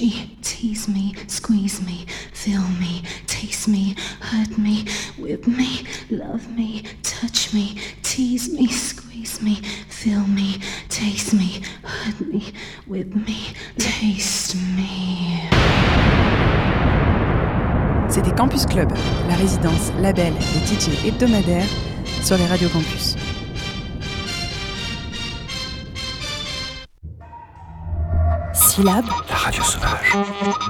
me, tease me, squeeze me, feel me, taste me, hurt me, whip me, love me, touch me, tease me, squeeze me, feel me, taste me, hurt me, whip me, taste me. C'était Campus Club, la résidence, label et DJ hebdomadaire sur les radios campus. Syllab, la radio sauvage.